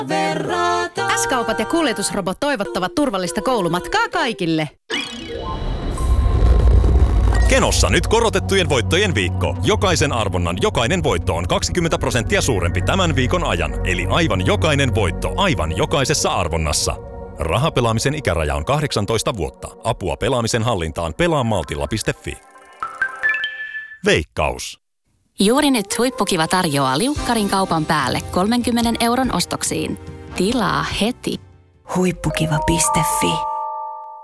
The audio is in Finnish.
S-kaupat ja kuljetusrobot toivottavat turvallista koulumatkaa kaikille. Kenossa nyt korotettujen voittojen viikko. Jokaisen arvonnan jokainen voitto on 20% suurempi tämän viikon ajan. Eli aivan jokainen voitto aivan jokaisessa arvonnassa. Rahapelaamisen ikäraja on 18 vuotta. Apua pelaamisen hallintaan pelaamaltilla.fi. Veikkaus. Juuri nyt Huippukiva tarjoaa liukkarin kaupan päälle 30 € ostoksiin. Tilaa heti. Huippukiva.fi